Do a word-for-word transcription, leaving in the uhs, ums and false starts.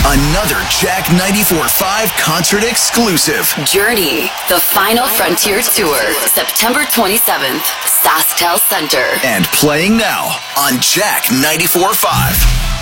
Another Jack ninety-four point five concert exclusive. Journey, the Final Frontier Tour, September twenty-seventh, SaskTel Center. And playing now on Jack ninety-four point five.